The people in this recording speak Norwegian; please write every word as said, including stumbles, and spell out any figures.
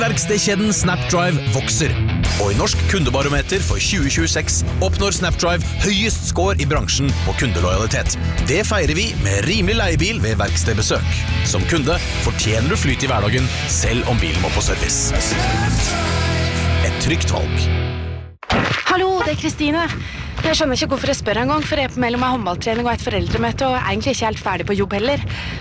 Verkstedkjeden Snapdrive vokser, og i Norsk kundebarometer for tjue tjueseks oppnår Snapdrive høyest score i bransjen på kundelojalitet. Det feirer vi med rimelig leiebil ved verkstedbesøk. Som kunde fortjener du flyt i hverdagen, selv om bilen må på service. Et trygt valg. Hallo, det er Kristine. Jeg skjønner ikke hvorfor jeg spør en gang, for jeg er på mellom en håndballtrening og et foreldremøte, og er egentlig ikke helt ferdig på jobb heller.